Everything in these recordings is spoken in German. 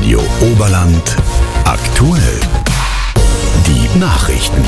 Radio Oberland aktuell. Die Nachrichten.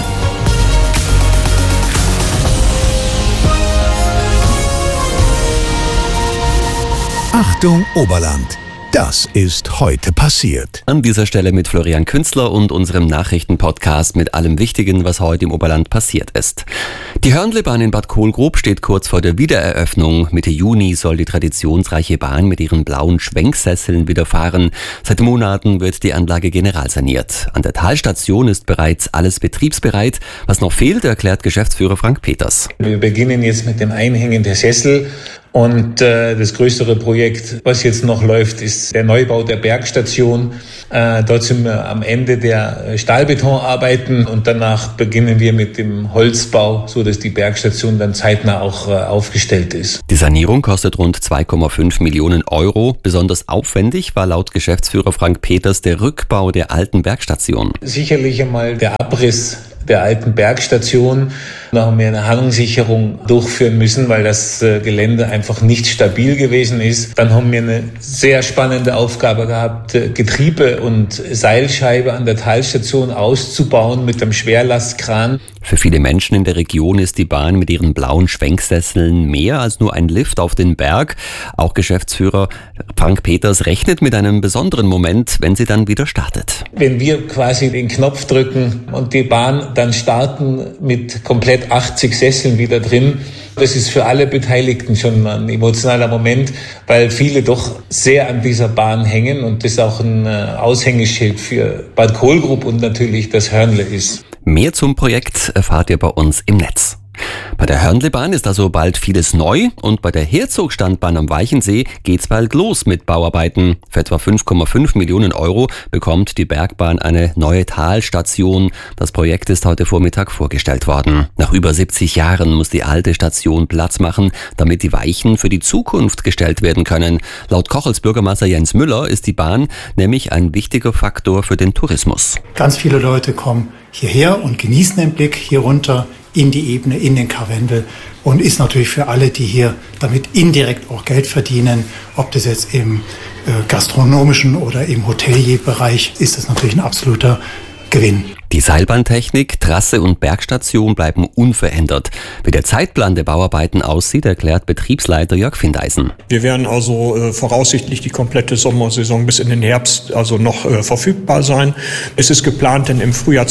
Achtung Oberland. Das ist heute passiert. An dieser Stelle mit Florian Künzler und unserem Nachrichtenpodcast mit allem Wichtigen, was heute im Oberland passiert ist. Die Hörnlebahn in Bad Kohlgrub steht kurz vor der Wiedereröffnung. Mitte Juni soll die traditionsreiche Bahn mit ihren blauen Schwenksesseln wieder fahren. Seit Monaten wird die Anlage generalsaniert. An der Talstation ist bereits alles betriebsbereit. Was noch fehlt, erklärt Geschäftsführer Frank Peters. Wir beginnen jetzt mit dem Einhängen der Sessel. Und das größere Projekt, was jetzt noch läuft, ist der Neubau der Bergstation. Dort sind wir am Ende der Stahlbetonarbeiten und danach beginnen wir mit dem Holzbau, so dass die Bergstation dann zeitnah auch aufgestellt ist. Die Sanierung kostet rund 2,5 Millionen Euro. Besonders aufwendig war laut Geschäftsführer Frank Peters der Rückbau der alten Bergstation. Sicherlich einmal der Abriss der alten Bergstation. Da haben wir eine Hangsicherung durchführen müssen, weil das Gelände einfach nicht stabil gewesen ist. Dann haben wir eine sehr spannende Aufgabe gehabt, Getriebe und Seilscheibe an der Talstation auszubauen mit einem Schwerlastkran. Für viele Menschen in der Region ist die Bahn mit ihren blauen Schwenksesseln mehr als nur ein Lift auf den Berg. Auch Geschäftsführer Frank Peters rechnet mit einem besonderen Moment, wenn sie dann wieder startet. Wenn wir quasi den Knopf drücken und die Bahn dann starten mit komplett 80 Sesseln wieder drin, das ist für alle Beteiligten schon ein emotionaler Moment, weil viele doch sehr an dieser Bahn hängen und das auch ein Aushängeschild für Bad Kohlgrub und natürlich das Hörnle ist. Mehr zum Projekt erfahrt ihr bei uns im Netz. Bei der Hörnlebahn ist also bald vieles neu und bei der Herzogstandbahn am Weichensee geht's bald los mit Bauarbeiten. Für etwa 5,5 Millionen Euro bekommt die Bergbahn eine neue Talstation. Das Projekt ist heute Vormittag vorgestellt worden. Nach über 70 Jahren muss die alte Station Platz machen, damit die Weichen für die Zukunft gestellt werden können. Laut Kochels Bürgermeister Jens Müller ist die Bahn nämlich ein wichtiger Faktor für den Tourismus. Ganz viele Leute kommen hierher und genießen den Blick hier runter in die Ebene, in den Karwendel und ist natürlich für alle, die hier damit indirekt auch Geld verdienen, ob das jetzt im gastronomischen oder im Hotelierbereich ist, das natürlich ein absoluter Gewinn. Die Seilbahntechnik, Trasse und Bergstation bleiben unverändert. Wie der Zeitplan der Bauarbeiten aussieht, erklärt Betriebsleiter Jörg Findeisen. Wir werden also voraussichtlich die komplette Sommersaison bis in den Herbst also noch verfügbar sein. Es ist geplant, dann im Frühjahr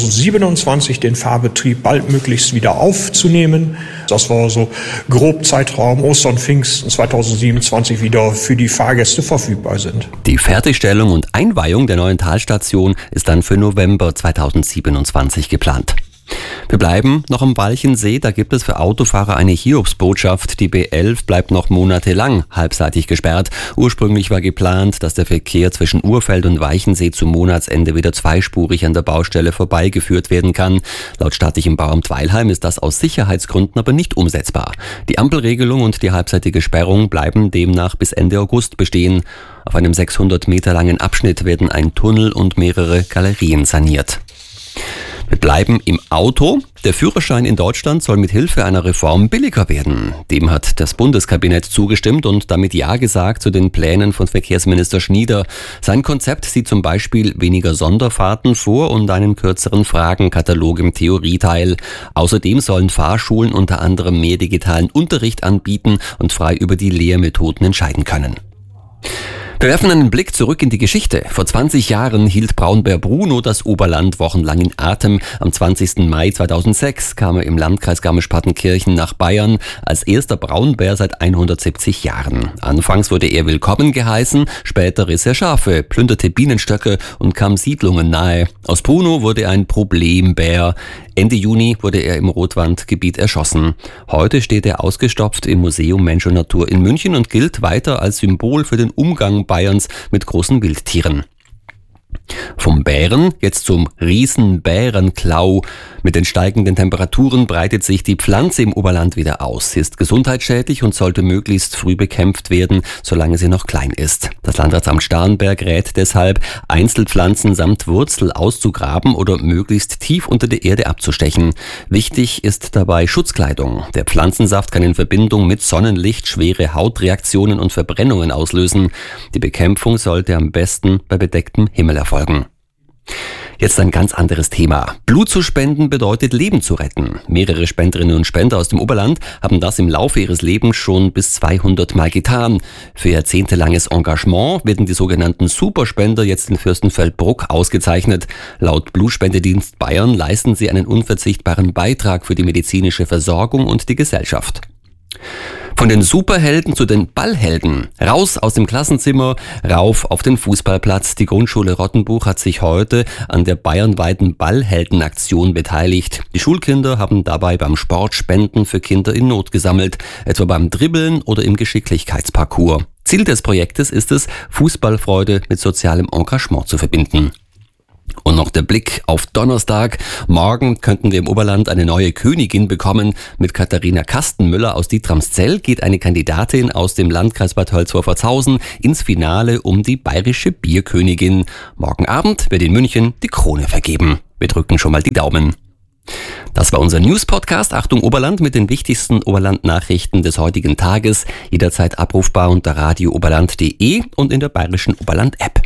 2027 den Fahrbetrieb baldmöglichst wieder aufzunehmen. Das war so grob Zeitraum Ostern, Pfingsten 2027 wieder für die Fahrgäste verfügbar sind. Die Fertigstellung und Einweihung der neuen Talstation ist dann für November 2027 geplant. Wir bleiben noch am Walchensee, da gibt es für Autofahrer eine Hiobsbotschaft. Die B11 bleibt noch monatelang halbseitig gesperrt. Ursprünglich war geplant, dass der Verkehr zwischen Urfeld und Weichensee zum Monatsende wieder zweispurig an der Baustelle vorbeigeführt werden kann. Laut staatlichem Bauamt Weilheim ist das aus Sicherheitsgründen aber nicht umsetzbar. Die Ampelregelung und die halbseitige Sperrung bleiben demnach bis Ende August bestehen. Auf einem 600 Meter langen Abschnitt werden ein Tunnel und mehrere Galerien saniert. Wir bleiben im Auto. Der Führerschein in Deutschland soll mit Hilfe einer Reform billiger werden. Dem hat das Bundeskabinett zugestimmt und damit Ja gesagt zu den Plänen von Verkehrsminister Schnieder. Sein Konzept sieht zum Beispiel weniger Sonderfahrten vor und einen kürzeren Fragenkatalog im Theorieteil. Außerdem sollen Fahrschulen unter anderem mehr digitalen Unterricht anbieten und frei über die Lehrmethoden entscheiden können. Wir werfen einen Blick zurück in die Geschichte. Vor 20 Jahren hielt Braunbär Bruno das Oberland wochenlang in Atem. Am 20. Mai 2006 kam er im Landkreis Garmisch-Partenkirchen nach Bayern als erster Braunbär seit 170 Jahren. Anfangs wurde er willkommen geheißen, später riss er Schafe, plünderte Bienenstöcke und kam Siedlungen nahe. Aus Bruno wurde ein Problembär. Ende Juni wurde er im Rotwandgebiet erschossen. Heute steht er ausgestopft im Museum Mensch und Natur in München und gilt weiter als Symbol für den Umgang Bayerns mit großen Wildtieren. Vom Bären jetzt zum Riesenbärenklau. Mit den steigenden Temperaturen breitet sich die Pflanze im Oberland wieder aus. Sie ist gesundheitsschädlich und sollte möglichst früh bekämpft werden, solange sie noch klein ist. Das Landratsamt Starnberg rät deshalb, Einzelpflanzen samt Wurzel auszugraben oder möglichst tief unter der Erde abzustechen. Wichtig ist dabei Schutzkleidung. Der Pflanzensaft kann in Verbindung mit Sonnenlicht schwere Hautreaktionen und Verbrennungen auslösen. Die Bekämpfung sollte am besten bei bedecktem Himmel erfolgen. Jetzt ein ganz anderes Thema. Blut zu spenden bedeutet Leben zu retten. Mehrere Spenderinnen und Spender aus dem Oberland haben das im Laufe ihres Lebens schon bis 200 Mal getan. Für jahrzehntelanges Engagement werden die sogenannten Superspender jetzt in Fürstenfeldbruck ausgezeichnet. Laut Blutspendedienst Bayern leisten sie einen unverzichtbaren Beitrag für die medizinische Versorgung und die Gesellschaft. Von den Superhelden zu den Ballhelden. Raus aus dem Klassenzimmer, rauf auf den Fußballplatz. Die Grundschule Rottenbuch hat sich heute an der bayernweiten Ballheldenaktion beteiligt. Die Schulkinder haben dabei beim Sport Spenden für Kinder in Not gesammelt, etwa beim Dribbeln oder im Geschicklichkeitsparcours. Ziel des Projektes ist es, Fußballfreude mit sozialem Engagement zu verbinden. Und noch der Blick auf Donnerstag. Morgen könnten wir im Oberland eine neue Königin bekommen. Mit Katharina Kastenmüller aus Dietramszell geht eine Kandidatin aus dem Landkreis Bad Tölz-Wolfertshausen ins Finale um die bayerische Bierkönigin. Morgen Abend wird in München die Krone vergeben. Wir drücken schon mal die Daumen. Das war unser News-Podcast Achtung Oberland mit den wichtigsten Oberland-Nachrichten des heutigen Tages. Jederzeit abrufbar unter radiooberland.de und in der bayerischen Oberland-App.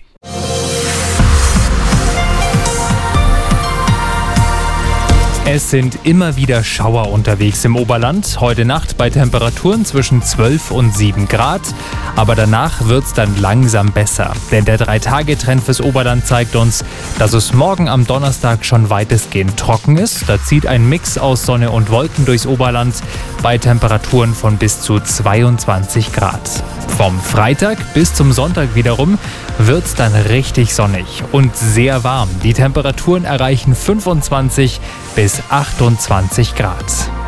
Es sind immer wieder Schauer unterwegs im Oberland. Heute Nacht bei Temperaturen zwischen 12 und 7 Grad. Aber danach wird's dann langsam besser. Denn der 3-Tage-Trend fürs Oberland zeigt uns, dass es morgen am Donnerstag schon weitestgehend trocken ist. Da zieht ein Mix aus Sonne und Wolken durchs Oberland bei Temperaturen von bis zu 22 Grad. Vom Freitag bis zum Sonntag wiederum wird's dann richtig sonnig und sehr warm. Die Temperaturen erreichen 25 bis 28 Grad.